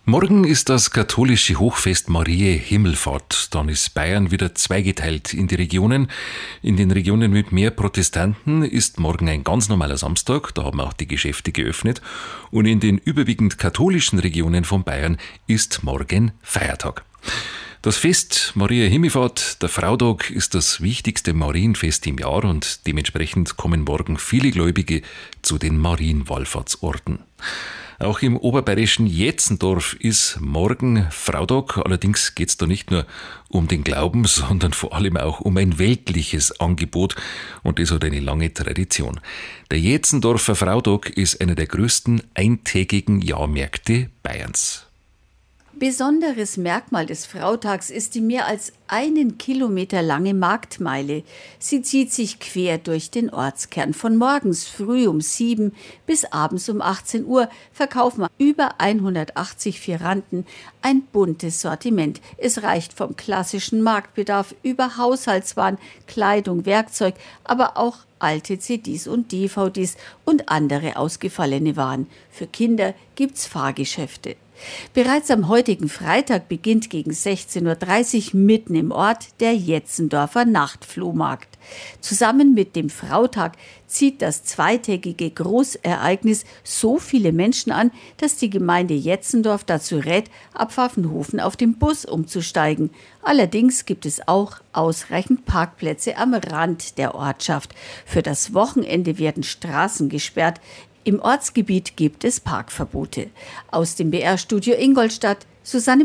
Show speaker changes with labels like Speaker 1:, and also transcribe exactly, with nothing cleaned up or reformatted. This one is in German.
Speaker 1: Morgen ist das katholische Hochfest Mariä Himmelfahrt. Dann ist Bayern wieder zweigeteilt in die Regionen. In den Regionen mit mehr Protestanten ist morgen ein ganz normaler Samstag, da haben auch die Geschäfte geöffnet. Und in den überwiegend katholischen Regionen von Bayern ist morgen Feiertag. Das Fest Mariä Himmelfahrt, der Frautag, ist das wichtigste Marienfest im Jahr und dementsprechend kommen morgen viele Gläubige zu den Marienwallfahrtsorten. Auch im oberbayerischen Jetzendorf ist morgen Frautag. Allerdings geht es da nicht nur um den Glauben, sondern vor allem auch um ein weltliches Angebot. Und das hat eine lange Tradition. Der Jetzendorfer Frautag ist einer der größten eintägigen Jahrmärkte Bayerns.
Speaker 2: Besonderes Merkmal des Frautags ist die mehr als einen Kilometer lange Marktmeile. Sie zieht sich quer durch den Ortskern. Von morgens früh um sieben bis abends um achtzehn Uhr verkaufen über hundertachtzig Figuranten ein buntes Sortiment. Es reicht vom klassischen Marktbedarf über Haushaltswaren, Kleidung, Werkzeug, aber auch alte C Ds und D V Ds und andere ausgefallene Waren. Für Kinder gibt's Fahrgeschäfte. Bereits am heutigen Freitag beginnt gegen sechzehn Uhr dreißig mitten im Ort der Jetzendorfer Nachtflohmarkt. Zusammen mit dem Frautag zieht das zweitägige Großereignis so viele Menschen an, dass die Gemeinde Jetzendorf dazu rät, ab Pfaffenhofen auf den Bus umzusteigen. Allerdings gibt es auch ausreichend Parkplätze am Rand der Ortschaft. Für das Wochenende werden Straßen gesperrt. Im Ortsgebiet gibt es Parkverbote. Aus dem B R-Studio Ingolstadt, Susanne